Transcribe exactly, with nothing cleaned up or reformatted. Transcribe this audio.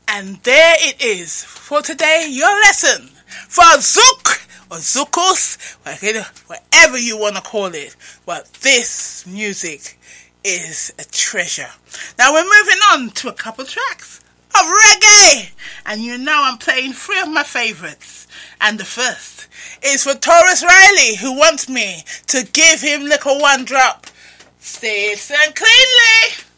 And there it is for today, your lesson for Zouk or Zoukous, whatever you want to call it. Well, this music is a treasure. Now we're moving on to a couple tracks of reggae, and you know I'm playing three of my favourites. And the first is for Taurus Riley, who wants me to give him little one drop. Safe and cleanly.